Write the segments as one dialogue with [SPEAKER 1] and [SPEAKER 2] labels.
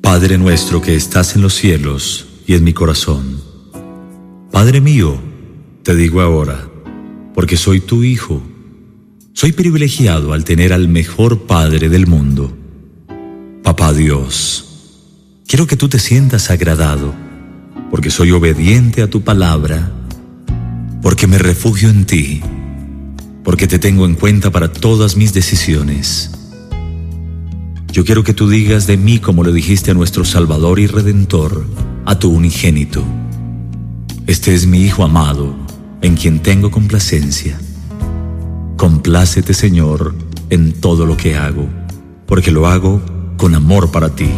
[SPEAKER 1] Padre nuestro que estás en los cielos y en mi corazón. Padre mío, te digo ahora, porque soy tu hijo. Soy privilegiado al tener al mejor Padre del mundo. Papá Dios, quiero que tú te sientas agradado, porque soy obediente a tu palabra, porque me refugio en ti, porque te tengo en cuenta para todas mis decisiones. Yo quiero que tú digas de mí como le dijiste a nuestro Salvador y Redentor, a tu unigénito: este es mi Hijo amado, en quien tengo complacencia. Complácete, Señor, en todo lo que hago, porque lo hago con amor para ti.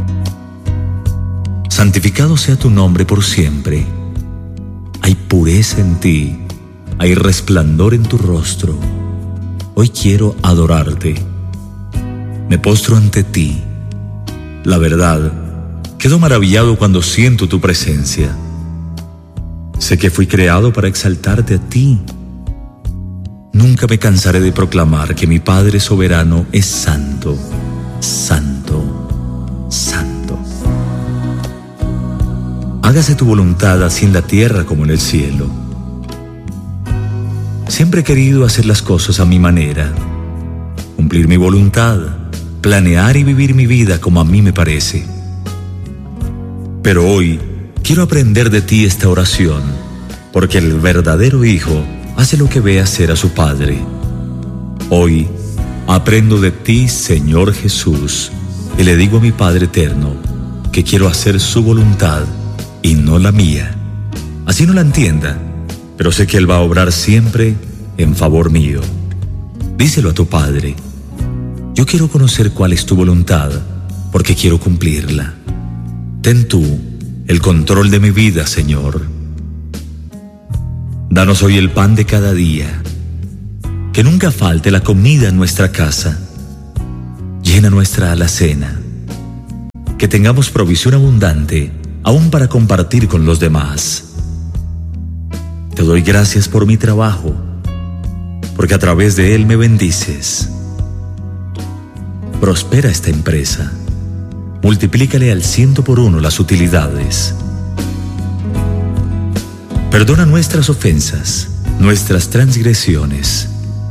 [SPEAKER 1] Santificado sea tu nombre por siempre. Hay pureza en ti, hay resplandor en tu rostro. Hoy quiero adorarte. Me postro ante ti. La verdad, quedo maravillado cuando siento tu presencia. Sé que fui creado para exaltarte a ti. Nunca me cansaré de proclamar que mi Padre soberano es santo, santo, santo. Hágase tu voluntad así en la tierra como en el cielo. Siempre he querido hacer las cosas a mi manera, cumplir mi voluntad, planear y vivir mi vida como a mí me parece. Pero hoy quiero aprender de ti esta oración, porque el verdadero hijo hace lo que ve hacer a su padre. Hoy aprendo de ti, Señor Jesús, y le digo a mi Padre eterno que quiero hacer su voluntad y no la mía. Así no la entienda, pero sé que Él va a obrar siempre en favor mío. Díselo a tu Padre: yo quiero conocer cuál es tu voluntad, porque quiero cumplirla. Ten tú el control de mi vida, Señor. Danos hoy el pan de cada día. Que nunca falte la comida en nuestra casa. Llena nuestra alacena. Que tengamos provisión abundante, aún para compartir con los demás. Te doy gracias por mi trabajo, porque a través de él me bendices. Prospera esta empresa. Multiplícale al 100 por 1 las utilidades. Perdona nuestras ofensas, nuestras transgresiones.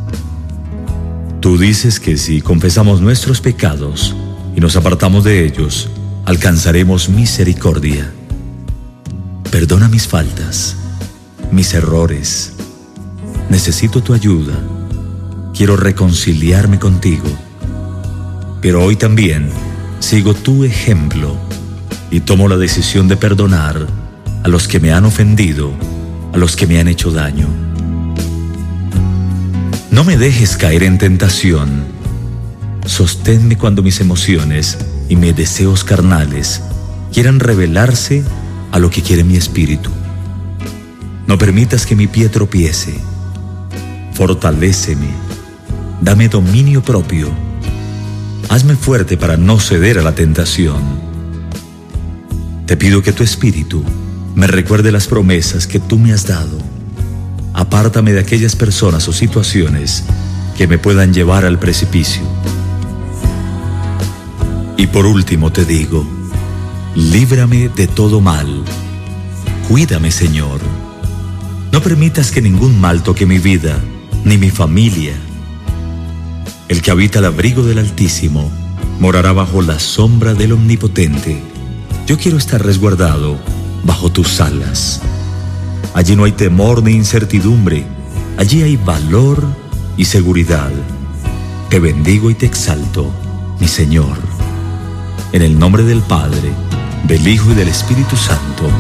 [SPEAKER 1] Tú dices que si confesamos nuestros pecados y nos apartamos de ellos, alcanzaremos misericordia. Perdona mis faltas, mis errores. Necesito tu ayuda. Quiero reconciliarme contigo. Pero hoy también sigo tu ejemplo y tomo la decisión de perdonar a los que me han ofendido, a los que me han hecho daño. No me dejes caer en tentación. Sosténme cuando mis emociones y mis deseos carnales quieran rebelarse a lo que quiere mi espíritu. No permitas que mi pie tropiece. Fortaléceme. Dame dominio propio. Hazme fuerte para no ceder a la tentación. Te pido que tu espíritu me recuerde las promesas que tú me has dado. Apártame de aquellas personas o situaciones que me puedan llevar al precipicio. Y por último te digo: líbrame de todo mal. Cuídame, Señor. No permitas que ningún mal toque mi vida, ni mi familia. El que habita al abrigo del Altísimo morará bajo la sombra del Omnipotente. Yo quiero estar resguardado bajo tus alas. Allí no hay temor ni incertidumbre. Allí hay valor y seguridad. Te bendigo y te exalto, mi Señor. En el nombre del Padre, del Hijo y del Espíritu Santo.